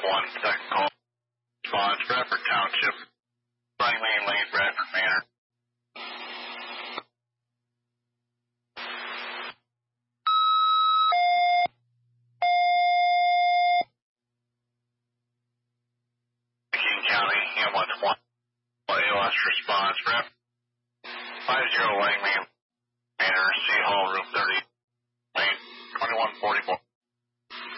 1, technical response, Bradford Township, Langley Lane, Bradford Manor. King County, ambulance 1, ALS response, Bradford 50 Langley